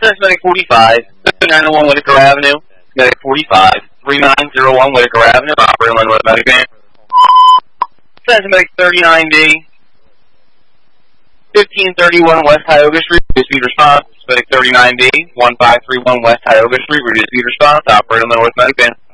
Medic 45, 901 Whitaker Avenue, Medic 45, 3901 Whitaker Avenue, operator Linwood Medic Van. Medic 39B, 1531 West Tioga Street, reduced speed response. Medic 39B, 1531 West Tioga Street, reduced speed response, operator Linwood Medic Van.